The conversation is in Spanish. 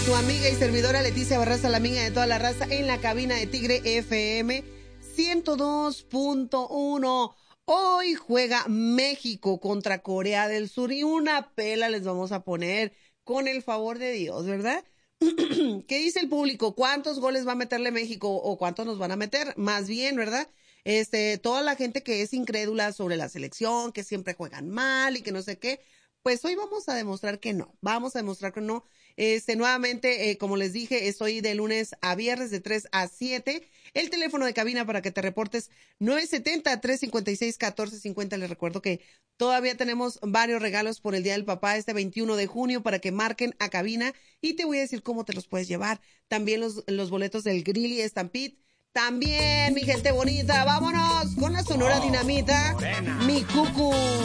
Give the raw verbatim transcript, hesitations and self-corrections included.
Tu amiga y servidora Leticia Barraza, la amiga de toda la raza, en la cabina de Tigre F M ciento dos punto uno. Hoy juega México contra Corea del Sur y una pela les vamos a poner con el favor de Dios, ¿verdad? ¿Qué dice el público? ¿Cuántos goles va a meterle México o cuántos nos van a meter? Más bien, ¿verdad? Este, toda la gente que es incrédula sobre la selección, que siempre juegan mal y que no sé qué, pues hoy vamos a demostrar que no. Vamos a demostrar que no. Este, nuevamente, eh, como les dije, estoy de lunes a viernes de tres a siete. El teléfono de cabina para que te reportes nueve siete cero, tres cinco seis, uno cuatro cinco cero. Les recuerdo que todavía tenemos varios regalos por el Día del Papá este veintiuno de junio para que marquen a cabina y te voy a decir cómo te los puedes llevar. También los, los boletos del Grill y Stampede. También, mi gente bonita, vámonos con la Sonora Dinamita. Mi cucu.